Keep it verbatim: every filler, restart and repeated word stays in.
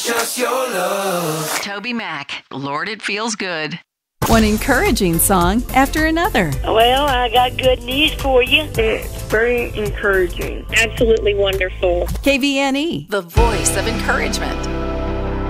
Just your love. Toby Mac, Lord, it feels good. One encouraging song after another. Well, I got good news for you. It's very encouraging. Absolutely wonderful. K V N E, the voice of encouragement.